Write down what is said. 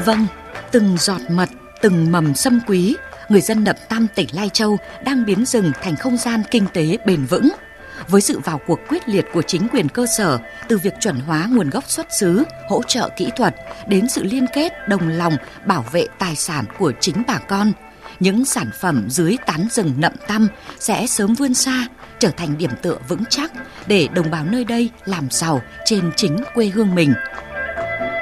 Vâng, từng giọt mật, từng mầm sâm quý, người dân Nậm Tam, tỉnh Lai Châu đang biến rừng thành không gian kinh tế bền vững. Với sự vào cuộc quyết liệt của chính quyền cơ sở, từ việc chuẩn hóa nguồn gốc xuất xứ, hỗ trợ kỹ thuật, đến sự liên kết đồng lòng bảo vệ tài sản của chính bà con, những sản phẩm dưới tán rừng Nậm Tam sẽ sớm vươn xa, trở thành điểm tựa vững chắc để đồng bào nơi đây làm giàu trên chính quê hương mình.